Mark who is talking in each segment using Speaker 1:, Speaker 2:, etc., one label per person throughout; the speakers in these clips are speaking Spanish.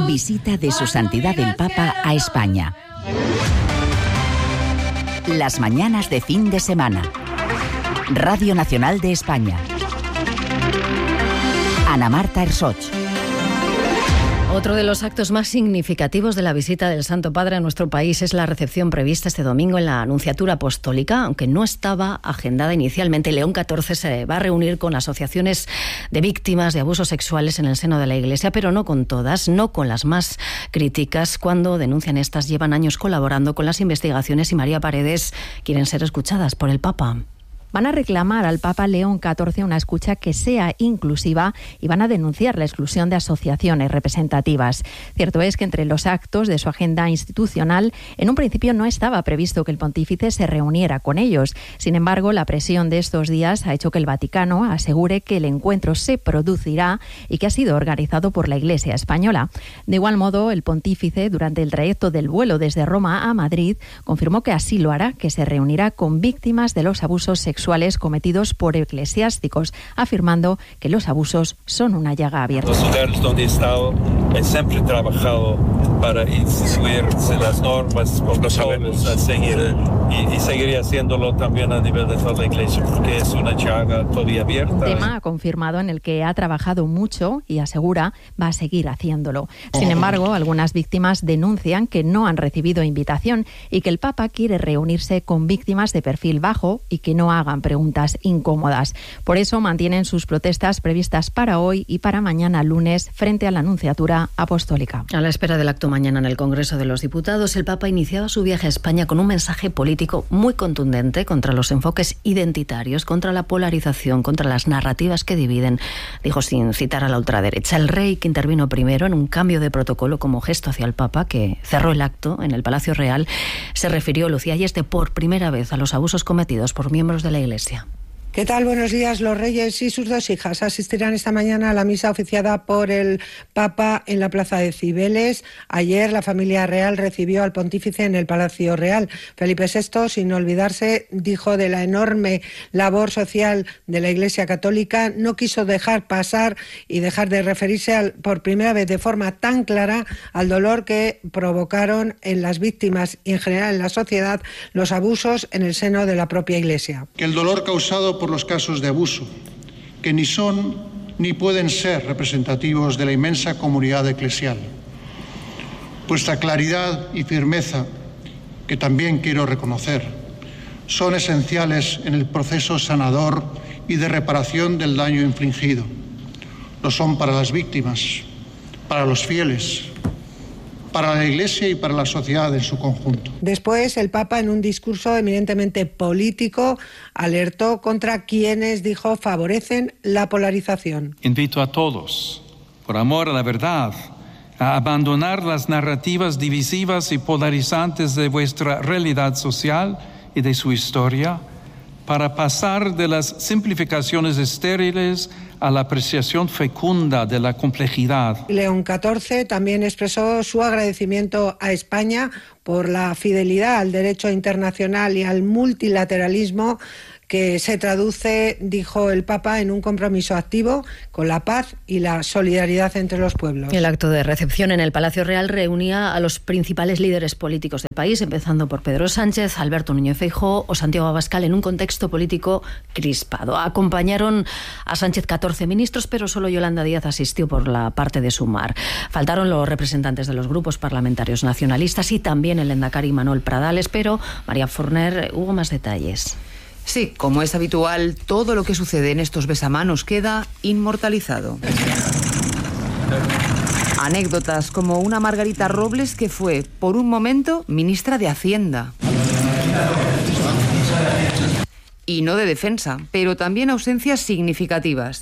Speaker 1: Visita de Su Santidad el Papa a España. Las mañanas de fin de semana. Radio Nacional de España. Ana Marta Ersoch.
Speaker 2: Otro de los actos más significativos de la visita del Santo Padre a nuestro país es la recepción prevista este domingo en la Nunciatura Apostólica, aunque no estaba agendada inicialmente. León XIV se va a reunir con asociaciones de víctimas de abusos sexuales en el seno de la Iglesia, pero no con todas, no con las más críticas. Cuando denuncian estas, llevan años colaborando con las investigaciones y María Paredes quieren ser escuchadas por el Papa.
Speaker 3: Van a reclamar al Papa León XIV una escucha que sea inclusiva y van a denunciar la exclusión de asociaciones representativas. Cierto es que entre los actos de su agenda institucional, en un principio no estaba previsto que el pontífice se reuniera con ellos. Sin embargo, la presión de estos días ha hecho que el Vaticano asegure que el encuentro se producirá y que ha sido organizado por la Iglesia española. De igual modo, el pontífice, durante el trayecto del vuelo desde Roma a Madrid, confirmó que así lo hará, que se reunirá con víctimas de los abusos sexuales cometidos por eclesiásticos, afirmando que los abusos son una llaga abierta.
Speaker 4: Los lugares donde he estado, he siempre trabajado para instituir las normas, protocolos a seguir y seguiría haciéndolo también a nivel de toda la Iglesia, porque es una llaga todavía abierta.
Speaker 3: Un tema ha confirmado en el que ha trabajado mucho y asegura va a seguir haciéndolo. Sin embargo, algunas víctimas denuncian que no han recibido invitación y que el Papa quiere reunirse con víctimas de perfil bajo y que no hagan preguntas incómodas. Por eso mantienen sus protestas previstas para hoy y para mañana lunes frente a la Nunciatura Apostólica.
Speaker 2: A la espera del acto mañana en el Congreso de los Diputados, el Papa iniciaba su viaje a España con un mensaje político muy contundente contra los enfoques identitarios, contra la polarización, contra las narrativas que dividen. Dijo sin citar a la ultraderecha. El rey, que intervino primero en un cambio de protocolo como gesto hacia el Papa, que cerró el acto en el Palacio Real, se refirió, Lucía Ayeste, por primera vez a los abusos cometidos por miembros de la Iglesia.
Speaker 5: ¿Qué tal? Buenos días. Los reyes y sus dos hijas asistirán esta mañana a la misa oficiada por el Papa en la Plaza de Cibeles. Ayer la familia real recibió al pontífice en el Palacio Real. Felipe VI, sin olvidarse, dijo de la enorme labor social de la Iglesia Católica, no quiso dejar pasar y dejar de referirse por primera vez de forma tan clara al dolor que provocaron en las víctimas y en general en la sociedad los abusos en el seno de la propia Iglesia.
Speaker 6: Que el dolor causado por los casos de abuso, que ni son ni pueden ser representativos de la inmensa comunidad eclesial. Vuestra claridad y firmeza, que también quiero reconocer, son esenciales en el proceso sanador y de reparación del daño infligido. Lo son para las víctimas, para los fieles, para la Iglesia y para la sociedad en su conjunto.
Speaker 5: Después, el Papa, en un discurso eminentemente político, alertó contra quienes, dijo, favorecen la polarización.
Speaker 7: Invito a todos, por amor a la verdad, a abandonar las narrativas divisivas y polarizantes de vuestra realidad social y de su historia, para pasar de las simplificaciones estériles a la apreciación fecunda de la complejidad.
Speaker 5: León XIV también expresó su agradecimiento a España por la fidelidad al derecho internacional y al multilateralismo, que se traduce, dijo el Papa, en un compromiso activo con la paz y la solidaridad entre los pueblos.
Speaker 2: El acto de recepción en el Palacio Real reunía a los principales líderes políticos del país, empezando por Pedro Sánchez, Alberto Núñez Feijóo o Santiago Abascal, en un contexto político crispado. Acompañaron a Sánchez 14 ministros, pero solo Yolanda Díaz asistió por la parte de Sumar. Faltaron los representantes de los grupos parlamentarios nacionalistas y también el lehendakari Manuel Pradales, pero María Forner, hubo más detalles.
Speaker 8: Sí, como es habitual, todo lo que sucede en estos besamanos queda inmortalizado. Anécdotas como una Margarita Robles que fue, por un momento, ministra de Hacienda. Y no de Defensa, pero también ausencias significativas.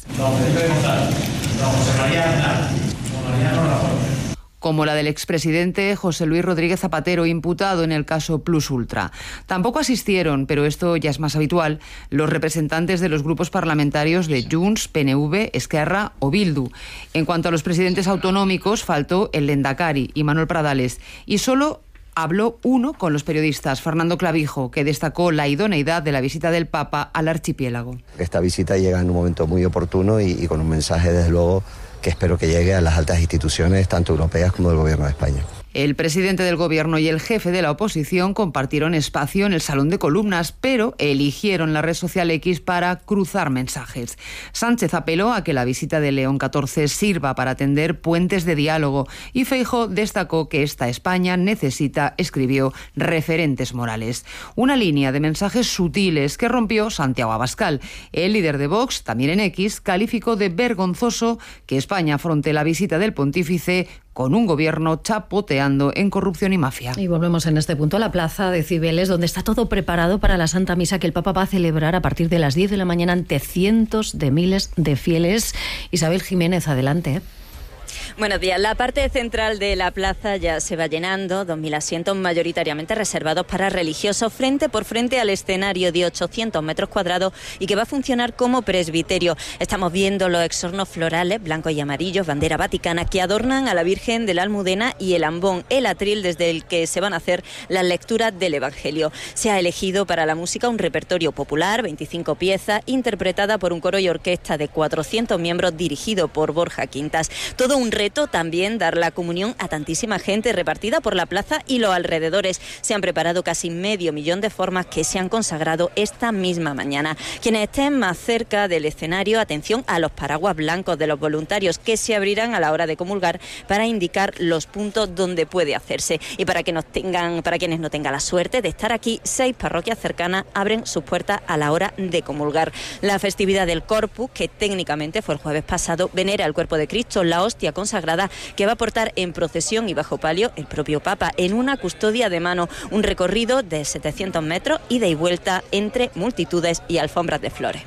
Speaker 8: Como la del expresidente José Luis Rodríguez Zapatero, imputado en el caso Plus Ultra. Tampoco asistieron, pero esto ya es más habitual, los representantes de los grupos parlamentarios de Junts, PNV, Esquerra o Bildu. En cuanto a los presidentes autonómicos, faltó el lehendakari y Manuel Pradales. Y solo habló uno con los periodistas, Fernando Clavijo, que destacó la idoneidad de la visita del Papa al archipiélago.
Speaker 9: Esta visita llega en un momento muy oportuno y con un mensaje, desde luego, que espero que llegue a las altas instituciones, tanto europeas como del Gobierno de España.
Speaker 8: El presidente del Gobierno y el jefe de la oposición compartieron espacio en el salón de columnas, pero eligieron la red social X para cruzar mensajes. Sánchez apeló a que la visita de León XIV sirva para tender puentes de diálogo y Feijóo destacó que esta España necesita, escribió, referentes morales. Una línea de mensajes sutiles que rompió Santiago Abascal. El líder de Vox, también en X, calificó de vergonzoso que España afronte la visita del pontífice con un gobierno chapoteando en corrupción y mafia.
Speaker 2: Y volvemos en este punto a la plaza de Cibeles, donde está todo preparado para la Santa Misa que el Papa va a celebrar a partir de las 10 de la mañana ante cientos de miles de fieles. Isabel Jiménez, adelante.
Speaker 10: Buenos días. La parte central de la plaza ya se va llenando, 2.000 asientos mayoritariamente reservados para religiosos frente por frente al escenario de 800 metros cuadrados y que va a funcionar como presbiterio. Estamos viendo los exornos florales, blancos y amarillos, bandera vaticana, que adornan a la Virgen de la Almudena y el ambón, el atril desde el que se van a hacer las lecturas del Evangelio. Se ha elegido para la música un repertorio popular, 25 piezas, interpretada por un coro y orquesta de 400 miembros dirigido por Borja Quintas. Todo un reto también dar la comunión a tantísima gente repartida por la plaza y los alrededores. Se han preparado casi 500.000 de formas que se han consagrado esta misma mañana. Quienes estén más cerca del escenario, atención a los paraguas blancos de los voluntarios que se abrirán a la hora de comulgar para indicar los puntos donde puede hacerse. Y para quienes no tengan la suerte de estar aquí, 6 parroquias cercanas abren sus puertas a la hora de comulgar. La festividad del Corpus, que técnicamente fue el jueves pasado, venera el cuerpo de Cristo, la hostia consagrada que va a portar en procesión y bajo palio el propio Papa en una custodia de mano, un recorrido de 700 metros ida y vuelta entre multitudes y alfombras de flores.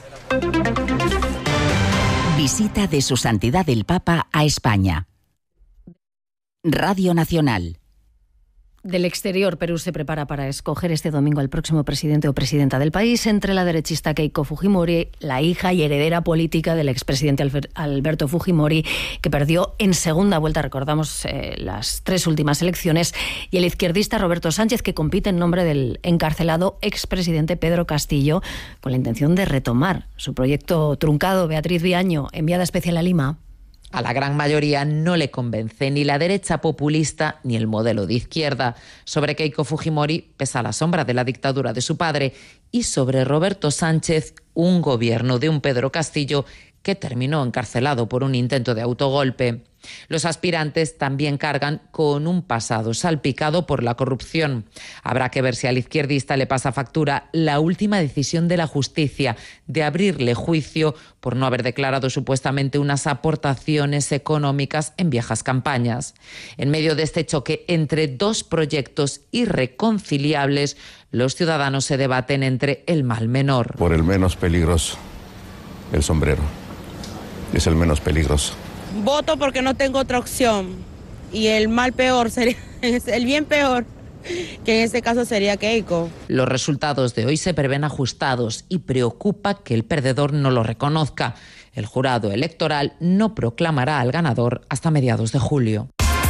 Speaker 1: Visita de Su Santidad el Papa a España. Radio Nacional.
Speaker 2: Del exterior, Perú se prepara para escoger este domingo al próximo presidente o presidenta del país entre la derechista Keiko Fujimori, la hija y heredera política del expresidente Alberto Fujimori, que perdió en segunda vuelta, recordamos, las 3 últimas elecciones, y el izquierdista Roberto Sánchez, que compite en nombre del encarcelado expresidente Pedro Castillo, con la intención de retomar su proyecto truncado. Beatriz Viaño, enviada especial a Lima.
Speaker 11: A la gran mayoría no le convence ni la derecha populista ni el modelo de izquierda. Sobre Keiko Fujimori pesa la sombra de la dictadura de su padre y sobre Roberto Sánchez un gobierno de un Pedro Castillo que terminó encarcelado por un intento de autogolpe. Los aspirantes también cargan con un pasado salpicado por la corrupción. Habrá que ver si al izquierdista le pasa factura la última decisión de la justicia de abrirle juicio por no haber declarado supuestamente unas aportaciones económicas en viejas campañas. En medio de este choque entre 2 proyectos irreconciliables, los ciudadanos se debaten entre el mal menor.
Speaker 12: Por el menos peligroso, el sombrero. Es el menos peligroso.
Speaker 13: Voto porque no tengo otra opción y el mal peor sería, el bien peor, que en este caso sería Keiko.
Speaker 11: Los resultados de hoy se prevén ajustados y preocupa que el perdedor no lo reconozca. El jurado electoral no proclamará al ganador hasta mediados de julio.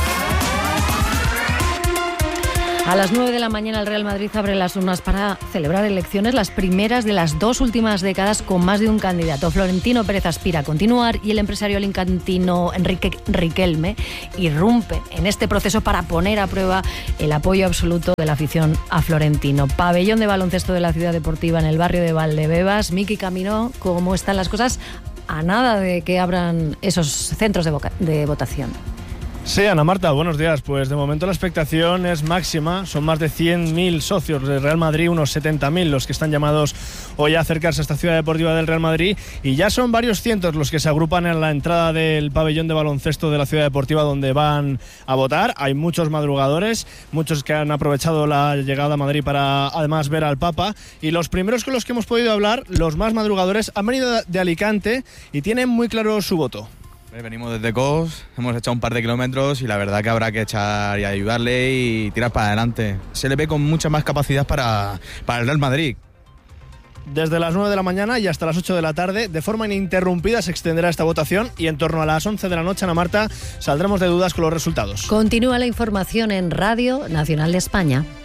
Speaker 2: A las 9 de la mañana el Real Madrid abre las urnas para celebrar elecciones, las primeras de las 2 últimas décadas con más de un candidato. Florentino Pérez aspira a continuar y el empresario alicantino Enrique Riquelme irrumpe en este proceso para poner a prueba el apoyo absoluto de la afición a Florentino. Pabellón de baloncesto de la Ciudad Deportiva en el barrio de Valdebebas. Miki Camino, ¿cómo están las cosas a nada de que abran esos centros de votación?
Speaker 14: Sí, Ana Marta, buenos días. Pues de momento la expectación es máxima. Son más de 100.000 socios del Real Madrid, unos 70.000 los que están llamados hoy a acercarse a esta ciudad deportiva del Real Madrid. Y ya son varios cientos los que se agrupan en la entrada del pabellón de baloncesto de la ciudad deportiva donde van a votar. Hay muchos madrugadores, muchos que han aprovechado la llegada a Madrid para además ver al Papa. Y los primeros con los que hemos podido hablar, los más madrugadores, han venido de Alicante y tienen muy claro su voto.
Speaker 15: Venimos desde Cos, hemos echado un par de kilómetros y la verdad que habrá que echar y ayudarle y tirar para adelante. Se le ve con mucha más capacidad para el Real Madrid.
Speaker 14: Desde las 9 de la mañana y hasta las 8 de la tarde, de forma ininterrumpida, se extenderá esta votación y en torno a las 11 de la noche, Ana Marta, saldremos de dudas con los resultados.
Speaker 2: Continúa la información en Radio Nacional de España.